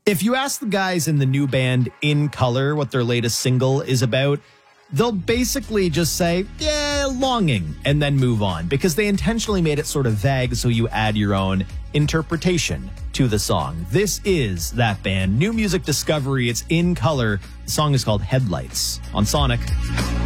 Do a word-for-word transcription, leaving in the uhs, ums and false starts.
If you ask the guys in the new band In Color what their latest single is about, they'll basically just say, yeah, longing, and then move on, because they intentionally made it sort of vague so you add your own interpretation to the song. This is that band. New music discovery. It's In Color. The song is called Headlights on Sonic.